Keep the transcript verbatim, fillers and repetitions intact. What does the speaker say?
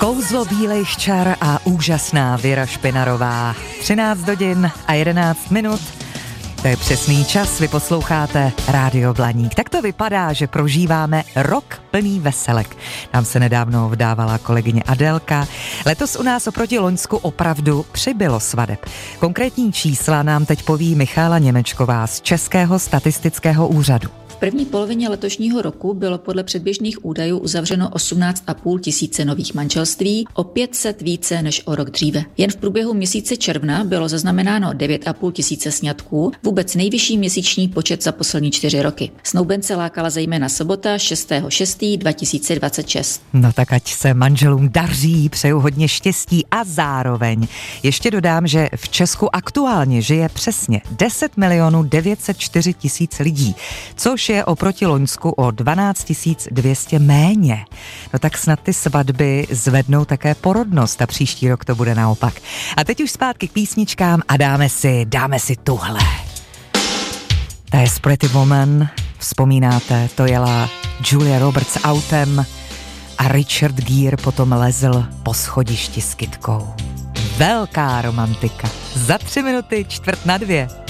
Kouzlo bílejch čar a úžasná Věra Špinarová. třináct hodin a jedenáct minut. To je přesný čas, vy posloucháte Rádio Blaník. Tak to vypadá, že prožíváme rok plný veselek. Nám se nedávno vdávala kolegyně Adélka. Letos u nás oproti loňsku opravdu přibylo svadeb. Konkrétní čísla nám teď poví Michála Němečková z Českého statistického úřadu. V první polovině letošního roku bylo podle předběžných údajů uzavřeno osmnáct a půl tisíce nových manželství, o pět set více než o rok dříve. Jen v průběhu měsíce června bylo zaznamenáno devět a půl tisíce sňatků, vůbec nejvyšší měsíční počet za poslední čtyři roky. Snoubence lákala zejména sobota šestého šestého dva tisíce dvacet šest. No tak ať se manželům daří, přeju hodně štěstí a zároveň ještě dodám, že v Česku aktuálně žije přesně deset milionů devět set čtyři tisíc lidí, což je oproti loňsku o dvanáct tisíc dvě stě méně. No tak snad ty svatby zvednou také porodnost a příští rok to bude naopak. A teď už zpátky k písničkám a dáme si, dáme si tuhle. To je Pretty Woman, vzpomínáte, to jela Julia Roberts autem a Richard Gere potom lezl po schodišti s kytkou. Velká romantika. Za tři minuty čtvrt na dvě.